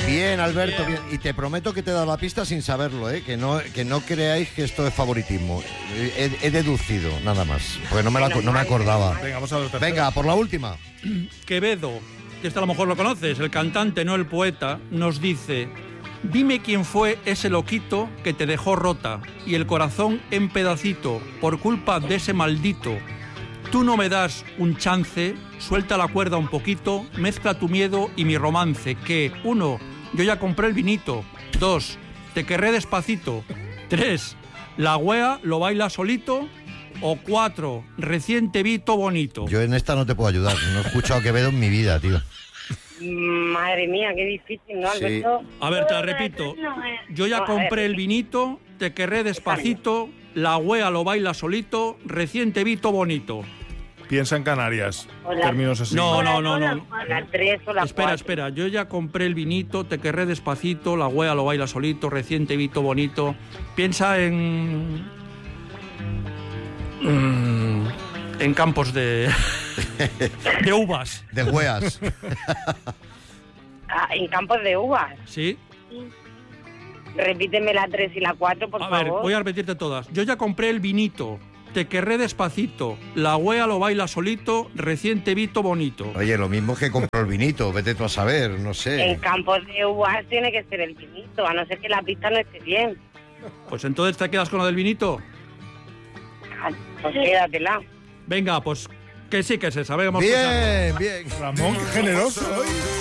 Bien, Alberto, bien. Y te prometo que te he dado la pista sin saberlo, que no creáis que esto es favoritismo. He deducido, nada más, porque no me acordaba. Venga, vamos a ver. Venga, por la última. Quevedo, que este a lo mejor lo conoces, el cantante, no el poeta, nos dice: dime quién fue ese loquito que te dejó rota y el corazón en pedacito por culpa de ese maldito. Tú no me das un chance, suelta la cuerda un poquito, mezcla tu miedo y mi romance, que 1, yo ya compré el vinito, 2, te querré despacito, 3, la wea lo baila solito, o 4, recién te vi todo bonito. Yo en esta no te puedo ayudar, no he escuchado a Quevedo en mi vida, tío. Madre mía, qué difícil, ¿no, Alberto? Sí. A ver, te la repito, yo ya compré el vinito, te querré despacito, la wea lo baila solito, recién te vi todo bonito. Piensa en Canarias, Hola. términos así. No. La 3 o la 4. Espera, yo ya compré el vinito, te querré despacito, la wea lo baila solito, recién te vi todo bonito. Piensa en campos de uvas. De hueas. En campos de uvas. ¿Sí? Repíteme la 3 y la 4, por favor. A ver, voy a repetirte todas. Yo ya compré el vinito, te querré despacito, la wea lo baila solito, recién te vi todo bonito. Oye, lo mismo que compró el vinito, vete tú a saber, no sé. En campos de uvas tiene que ser el vinito, a no ser que la pista no esté bien. Pues entonces te quedas con lo del vinito. Pues quédatela. Venga, pues que sí que se sabemos. Bien, bien. Ramón, qué generoso hoy.